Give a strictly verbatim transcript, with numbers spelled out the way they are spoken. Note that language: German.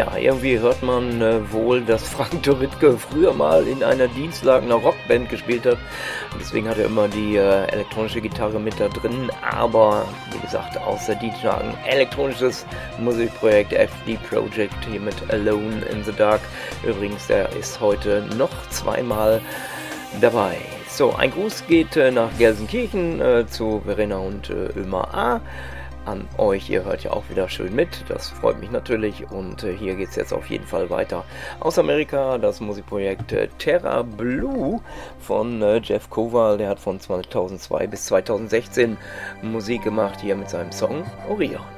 Ja, irgendwie hört man äh, wohl, dass Frank Turrittke früher mal in einer dienstlagener Rockband gespielt hat. Und deswegen hat er immer die äh, elektronische Gitarre mit da drin. Aber wie gesagt, außer Dienstlagen elektronisches Musikprojekt F D Project hier mit Alone in the Dark. Übrigens, der ist heute noch zweimal dabei. So, ein Gruß geht äh, nach Gelsenkirchen äh, zu Verena und äh, Ömer A. An euch, ihr hört ja auch wieder schön mit, das freut mich natürlich und äh, hier geht es jetzt auf jeden Fall weiter aus Amerika, das Musikprojekt äh, Terra Blue von äh, Jeff Kowal, der hat von zweitausendzwei bis zweitausendsechzehn Musik gemacht hier mit seinem Song Orion.